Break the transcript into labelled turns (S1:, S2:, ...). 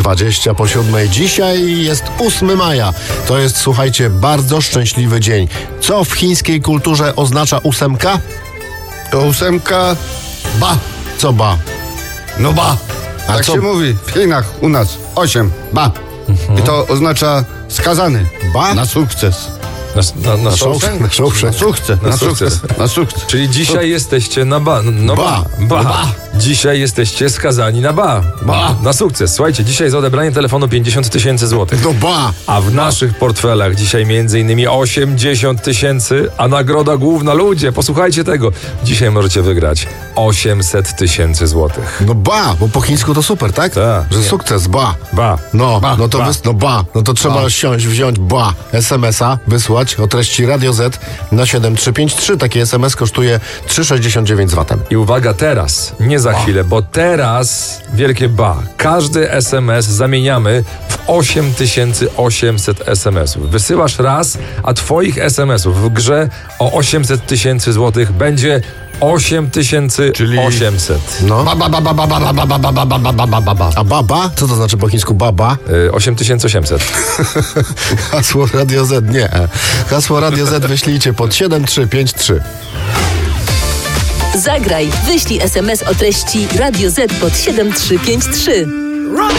S1: 20 po 7. Dzisiaj jest 8 maja. To jest, słuchajcie, bardzo szczęśliwy dzień. Co w chińskiej kulturze oznacza 8?
S2: To 8, ba.
S1: Co ba?
S2: No ba.
S1: A
S2: Tak
S1: co?
S2: się mówi w Chinach, u nas. 8, ba. I to oznacza skazany.
S1: Ba?
S2: Na sukces.
S1: Na sukces.
S2: Na sukces. Na sukces.
S3: Czyli dzisiaj jesteście na ba. No
S1: Ba.
S3: ba. Dzisiaj jesteście skazani na ba.
S2: Ba.
S3: Na sukces. Słuchajcie, dzisiaj za odebranie telefonu 50 tysięcy złotych.
S1: No ba.
S3: A w naszych portfelach dzisiaj m.in. 80 tysięcy, a nagroda główna, ludzie, posłuchajcie tego. Dzisiaj możecie wygrać 800 tysięcy złotych.
S1: No ba, bo po chińsku to super, tak?
S3: Tak.
S1: Że sukces, ba.
S3: Ba.
S1: No,
S2: Ba.
S1: no to
S2: Ba.
S1: no to trzeba wziąć ba, SMS-a, wysłać o treści Radio Z na 7353. Taki SMS kosztuje 3,69 z VAT-em.
S3: I uwaga, teraz, nie za chwilę, bo teraz, wielkie ba, każdy SMS zamieniamy w 8800 SMS-ów. Wysyłasz raz, a twoich SMS-ów w grze o 800 tysięcy złotych będzie 8800.
S1: No.
S2: Ba, ba, ba, ba, ba, ba, ba, ba, ba, ba, ba, ba, ba, ba, ba.
S1: A baba? Co to znaczy po chińsku baba?
S3: 8800.
S1: Hasło Radio Z, nie. Hasło Radio Z wyślijcie pod 7353.
S4: Zagraj, wyślij SMS o treści Radio Z pod 7353.